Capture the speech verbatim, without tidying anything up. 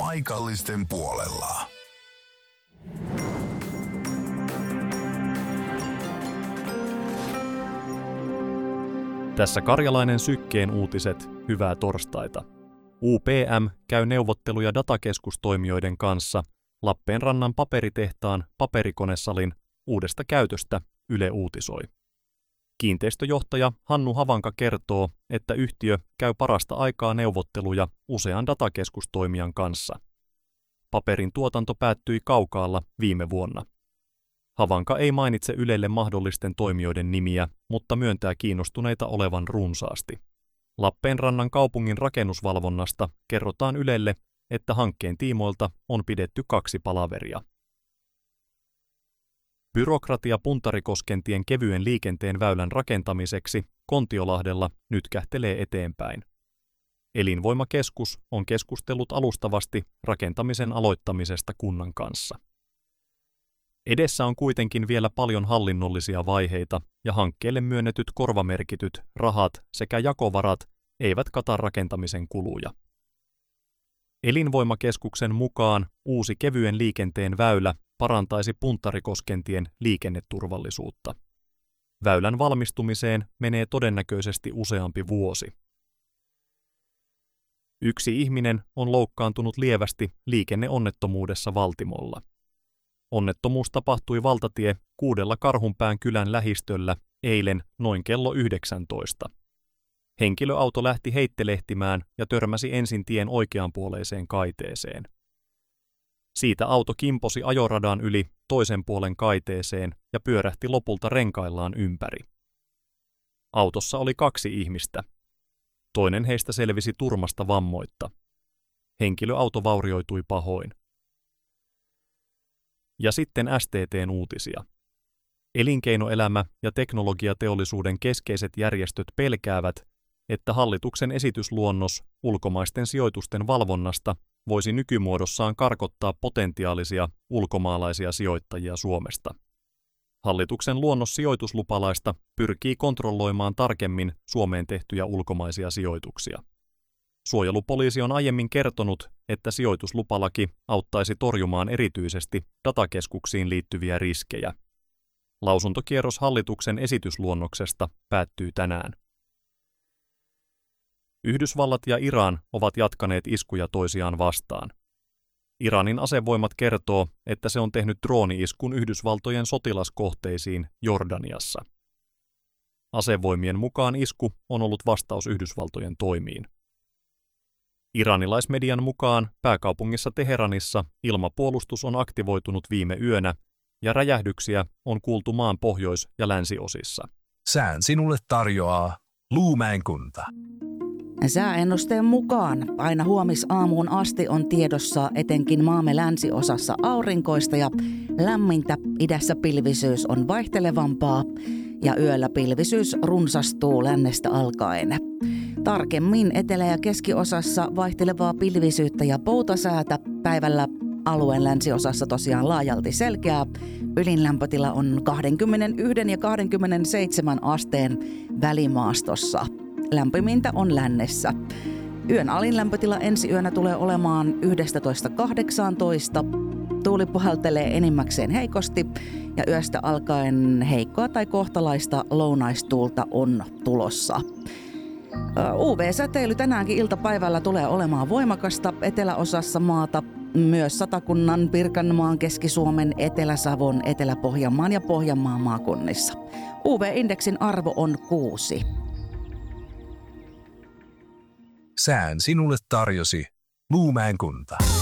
paikallisten puolella. Tässä Karjalainen Sykkeen uutiset, hyvää torstaita. U P M käy neuvotteluja datakeskustoimijoiden kanssa Lappeenrannan paperitehtaan paperikonesalin uudesta käytöstä, Yle uutisoi. Kiinteistöjohtaja Hannu Havanka kertoo, että yhtiö käy parasta aikaa neuvotteluja usean datakeskustoimijan kanssa. Paperin tuotanto päättyi Kaukaalla viime vuonna. Havanka ei mainitse Ylelle mahdollisten toimijoiden nimiä, mutta myöntää kiinnostuneita olevan runsaasti. Lappeenrannan kaupungin rakennusvalvonnasta kerrotaan Ylelle, että hankkeen tiimoilta on pidetty kaksi palaveria. Byrokratia Puntarikoskentien kevyen liikenteen väylän rakentamiseksi Kontiolahdella nyt kähtelee eteenpäin. Elinvoimakeskus on keskustellut alustavasti rakentamisen aloittamisesta kunnan kanssa. Edessä on kuitenkin vielä paljon hallinnollisia vaiheita ja hankkeelle myönnetyt korvamerkityt rahat sekä jakovarat eivät kata rakentamisen kuluja. Elinvoimakeskuksen mukaan uusi kevyen liikenteen väylä parantaisi Puntarikoskentien liikenneturvallisuutta. Väylän valmistumiseen menee todennäköisesti useampi vuosi. Yksi ihminen on loukkaantunut lievästi liikenneonnettomuudessa Valtimolla. Onnettomuus tapahtui valtatie kuudella Karhunpään kylän lähistöllä eilen noin kello yhdeksäntoista. Henkilöauto lähti heittelehtimään ja törmäsi ensin tien oikeanpuoleiseen kaiteeseen. Siitä auto kimposi ajoradan yli toisen puolen kaiteeseen ja pyörähti lopulta renkaillaan ympäri. Autossa oli kaksi ihmistä. Toinen heistä selvisi turmasta vammoitta. Henkilöauto vaurioitui pahoin. Ja sitten S T T:n uutisia. Elinkeinoelämä ja teknologiateollisuuden keskeiset järjestöt pelkäävät, että hallituksen esitysluonnos ulkomaisten sijoitusten valvonnasta voisi nykymuodossaan karkottaa potentiaalisia ulkomaalaisia sijoittajia Suomesta. Hallituksen luonnos sijoituslupalaista pyrkii kontrolloimaan tarkemmin Suomeen tehtyjä ulkomaisia sijoituksia. Suojelupoliisi on aiemmin kertonut, että sijoituslupalaki auttaisi torjumaan erityisesti datakeskuksiin liittyviä riskejä. Lausuntokierros hallituksen esitysluonnoksesta päättyy tänään. Yhdysvallat ja Iran ovat jatkaneet iskuja toisiaan vastaan. Iranin asevoimat kertoo, että se on tehnyt drooni-iskun Yhdysvaltojen sotilaskohteisiin Jordaniassa. Asevoimien mukaan isku on ollut vastaus Yhdysvaltojen toimiin. Iranilaismedian mukaan pääkaupungissa Teheranissa ilmapuolustus on aktivoitunut viime yönä ja räjähdyksiä on kuultu maan pohjois- ja länsiosissa. Sään sinulle tarjoaa Luumäen kunta. Sääennusteen mukaan aina huomisaamuun asti on tiedossa etenkin maamme länsiosassa aurinkoista ja lämmintä. Idässä pilvisyys on vaihtelevampaa ja yöllä pilvisyys runsastuu lännestä alkaen. Tarkemmin etelä- ja keskiosassa vaihtelevaa pilvisyyttä ja poutasäätä. Päivällä alueen länsiosassa tosiaan laajalti selkeää. Ylin lämpötila on kaksikymmentäyksi ja kaksikymmentäseitsemän asteen välimaastossa. Lämpimintä on lännessä. Yön alin lämpötila ensi yönä tulee olemaan yksitoista kahdeksantoista. Tuuli puhaltelee enimmäkseen heikosti ja yöstä alkaen heikkoa tai kohtalaista lounaistuulta on tulossa. U V-säteily tänäänkin iltapäivällä tulee olemaan voimakasta eteläosassa maata, myös Satakunnan, Pirkanmaan, Keski-Suomen, Etelä-Savon, Etelä-Pohjanmaan ja Pohjanmaan maakunnissa. U V-indeksin arvo on kuusi. Sään sinulle tarjosi Luumäen kunta.